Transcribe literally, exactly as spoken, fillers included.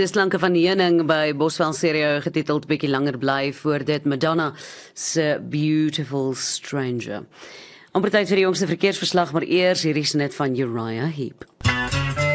Dis Klanke van Heuning by Boswell Stereo getiteld bietjie langer bly voor dit Madonna se Beautiful Stranger. Amper tyd vir die jongste verkeersverslag, maar eers hierdie is net van Uriah Heep.